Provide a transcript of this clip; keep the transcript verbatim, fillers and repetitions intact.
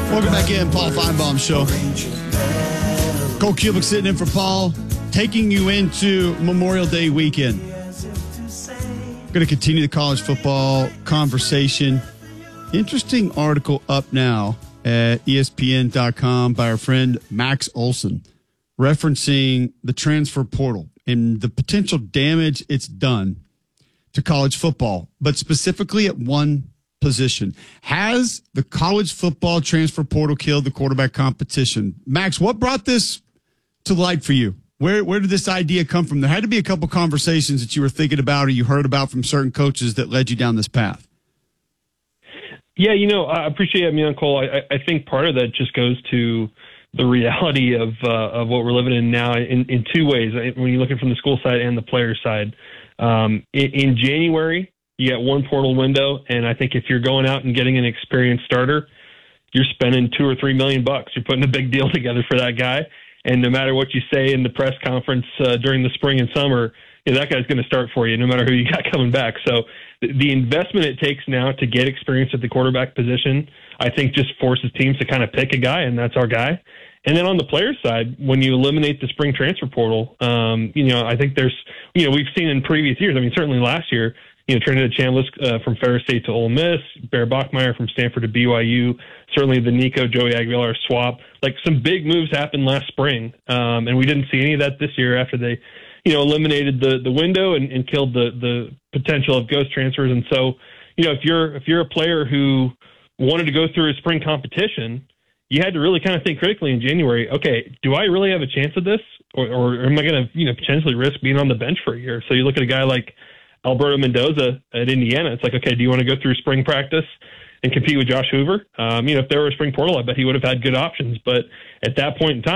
Welcome back in, Paul Feinbaum Show. Cole Cubic sitting in for Paul, taking you into Memorial Day weekend. Going to continue the college football conversation. Interesting article up now at E S P N dot com by our friend Max Olson, referencing the transfer portal and the potential damage it's done to college football, but specifically at one position. Has the college football transfer portal killed the quarterback competition? Max, what brought this to light for you? Where where did this idea come from? There had to be a couple conversations that you were thinking about or you heard about from certain coaches that led you down this path. Yeah, you know, I appreciate it, man, Cole. I, I think part of that just goes to the reality of uh, of what we're living in now in, in two ways. When you're looking from the school side and the player side, um, in, in January, you get one portal window, and I think if you're going out and getting an experienced starter, you're spending two or three million bucks. You're putting a big deal together for that guy, and no matter what you say in the press conference uh, during the spring and summer, you know, that guy's going to start for you, no matter who you got coming back. So the investment it takes now to get experience at the quarterback position, I think, just forces teams to kind of pick a guy, and that's our guy. And then on the player side, when you eliminate the spring transfer portal, um, you know, I think there's, you know, we've seen in previous years. I mean, certainly last year. You know, Trinidad Chambliss uh, from Ferris State to Ole Miss, Bear Bachmeier from Stanford to B Y U, certainly the Nico Joey Aguilar swap. Like, some big moves happened last spring, um, and we didn't see any of that this year after they, you know, eliminated the the window and, and killed the the potential of ghost transfers. And so, you know, if you're if you're a player who wanted to go through a spring competition, you had to really kind of think critically in January. Okay, do I really have a chance at this, or, or am I going to, you know, potentially risk being on the bench for a year? So you look at a guy like Alberto Mendoza at Indiana. It's like, okay, do you want to go through spring practice and compete with Josh Hoover? Um, you know, if there were a spring portal, I bet he would have had good options. But at that point in time,